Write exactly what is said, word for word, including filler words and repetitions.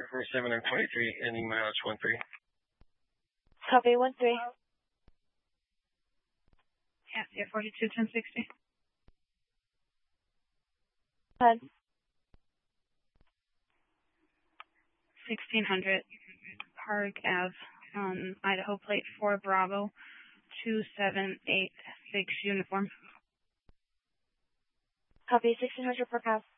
zero four seven and twenty-three, ending mileage one three. Copy, one three. Yeah, yeah, forty-two ten sixty. Go ahead. sixteen hundred Park Ave, um, Idaho plate four Bravo, two seven eight six uniform. Copy, sixteen hundred Park Ave.